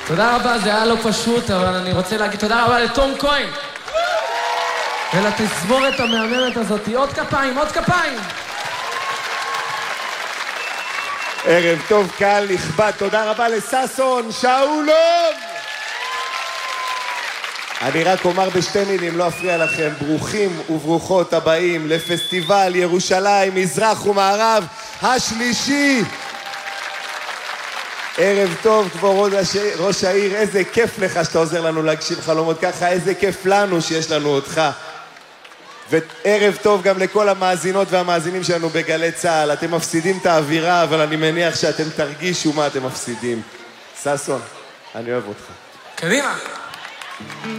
תודה רבה, זה היה לא פשוט, אבל אני רוצה להגיד תודה רבה לתום כהן. ולתזמורת המאמרת הזאת. עוד כפיים, עוד כפיים. ערב טוב, קהל נכבד. תודה רבה לששון שאולוב. אני רק אומר בשתי מילים, לא אפריע לכם. ברוכים וברוכות הבאים לפסטיבל ירושלים, מזרח ומערב השלישי. ערב טוב, כבוד ראש העיר, איזה כיף לך שאתה עוזר לנו להגשים חלומות ככה, איזה כיף לנו שיש לנו אותך. וערב טוב גם לכל המאזינות והמאזינים שלנו בגלי צהל. אתם מפסידים את האווירה, אבל אני מניח שאתם תרגישו מה אתם מפסידים. ששון, אני אוהב אותך. קדימה.